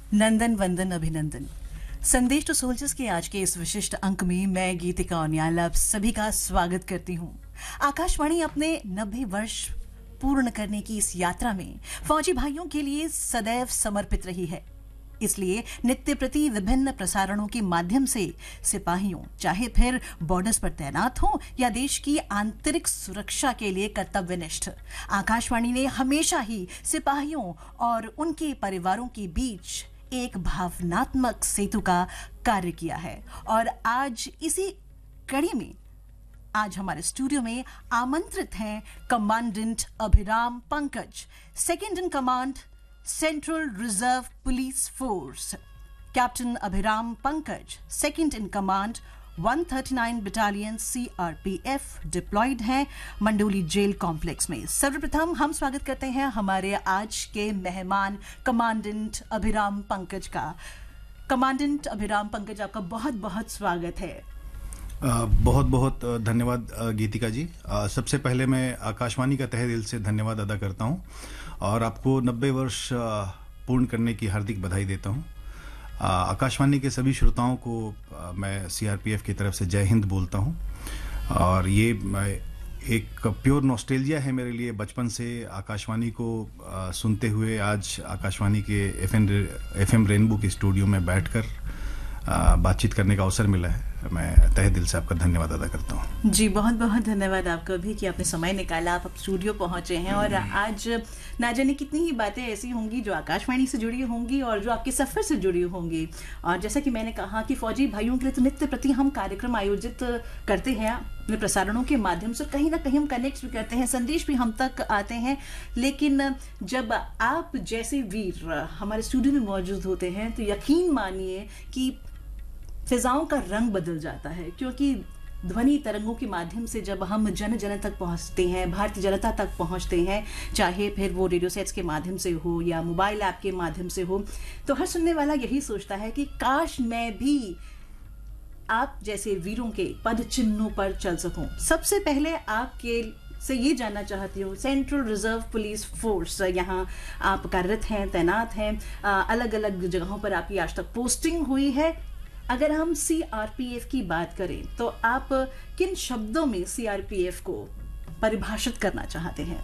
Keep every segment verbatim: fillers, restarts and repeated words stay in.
नंदन वंदन अभिनंदन। संदेश टू सोल्जर्स के आज के इस विशिष्ट अंक में मैं गीतिका उनियाल आप सभी का स्वागत करती हूँ। आकाशवाणी अपने नब्बे वर्ष पूर्ण करने की इस यात्रा में फौजी भाइयों के लिए सदैव समर्पित रही है। इसलिए नित्य प्रति विभिन्न प्रसारणों के माध्यम से सिपाहियों, चाहे फिर बॉर्डर्स पर तैनात हों या देश की आंतरिक सुरक्षा के लिए कर्तव्यनिष्ठ, आकाशवाणी ने हमेशा ही सिपाहियों और उनके परिवारों के बीच एक भावनात्मक सेतु का कार्य किया है। और आज इसी कड़ी में आज हमारे स्टूडियो में आमंत्रित हैं commandant Abhiram Pankaj, second in command central reserve police force. Captain Abhiram Pankaj, second in command एक सौ उनतालीस battalion C R P F, diploid हैं मंडोली जेल कॉम्प्लेक्स में। सर्वप्रथम हम स्वागत करते हैं हमारे आज के मेहमान कमांडेंट अभिराम पंकज का। कमांडेंट अभिराम पंकज, आपका बहुत बहुत स्वागत है। बहुत बहुत धन्यवाद गीतिका जी। आ, सबसे पहले मैं आकाशवाणी का तहे दिल से धन्यवाद अदा करता हूं और आपको नब्बे वर्ष पूर्ण करने की हार्दिक बधाई देता हूं। आकाशवाणी के सभी श्रोताओं को आ, मैं सी आर पी एफ की तरफ से जय हिंद बोलता हूं। और ये एक प्योर नॉस्टैल्जिया है मेरे लिए, बचपन से आकाशवाणी को आ, सुनते हुए आज आकाशवाणी के F M F M rainbow के स्टूडियो में बैठकर बातचीत करने का अवसर मिला है। मैं तहे दिल से आपका धन्यवाद अदा करता हूँ। जी, बहुत बहुत धन्यवाद आपका भी कि आपने समय निकाला, आप स्टूडियो पहुंचे हैं। और आज ना जाने कितनी ही बातें ऐसी होंगी जो आकाशवाणी से जुड़ी होंगी और जो आपके सफ़र से जुड़ी होंगी। और जैसा कि मैंने कहा कि फौजी भाइयों के लिए तो नित्य प्रति हम कार्यक्रम आयोजित करते हैं अपने प्रसारणों के माध्यम से, कहीं ना कहीं हम कनेक्ट भी करते हैं, संदेश भी हम तक आते हैं। लेकिन जब आप जैसे वीर हमारे स्टूडियो में मौजूद होते हैं तो यकीन मानिए कि फिजाओं का रंग बदल जाता है, क्योंकि ध्वनि तरंगों के माध्यम से जब हम जन जन तक पहुंचते हैं, भारतीय जनता तक पहुंचते हैं, चाहे फिर वो रेडियो सेट्स के माध्यम से हो या मोबाइल ऐप के माध्यम से हो, तो हर सुनने वाला यही सोचता है कि काश मैं भी आप जैसे वीरों के पद चिन्हों पर चल सकूं। सबसे पहले आपके से ये जानना चाहती हूँ, सेंट्रल रिजर्व पुलिस फोर्स, यहाँ आप कार्यरत हैं, तैनात हैं, अलग अलग जगहों पर आपकी आज तक पोस्टिंग हुई है। अगर हम सी आर पी एफ की बात करें तो आप किन शब्दों में सी आर पी एफ को परिभाषित करना चाहते हैं?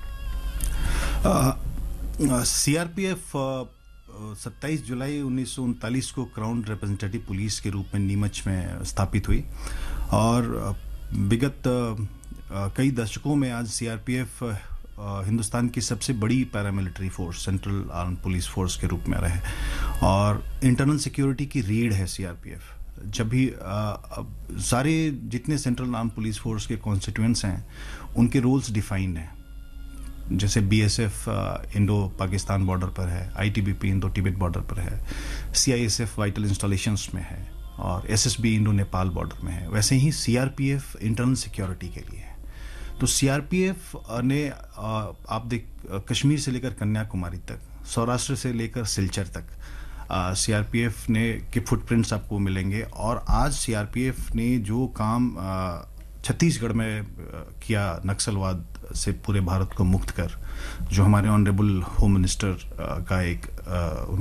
सी आर पी एफ सत्ताईस जुलाई उन्नीस सौ उनतालीस को क्राउन रिप्रेजेंटेटिव पुलिस के रूप में नीमच में स्थापित हुई और विगत कई दशकों में आज C R P F Hindustan की सबसे बड़ी paramilitary force, central arm police force के रूप में रहे और इंटरनल सिक्योरिटी की रीढ़ है सी आर पी एफ। जब भी आ, सारे जितने सेंट्रल आर्म पुलिस फोर्स के कॉन्स्टिट्यूएंट्स हैं उनके रोल्स डिफाइंड हैं। जैसे B S F Indo Pakistan border पर है, I T B P Indo Tibet border पर है, सी I S F vital installations में है और S S B Indo Nepal border में है। वैसे ही C R P F internal security के लिए है। तो सी आर पी एफ ने आप देख कश्मीर से लेकर कन्याकुमारी तक, सौराष्ट्र से लेकर सिलचर तक सी आर पी एफ ने के फुटप्रिंट्स आपको मिलेंगे। और आज सी आर पी एफ ने जो काम छत्तीसगढ़ में आ, किया नक्सलवाद से पूरे भारत को मुक्त कर, जो हमारे ऑनरेबल होम मिनिस्टर का एक आ,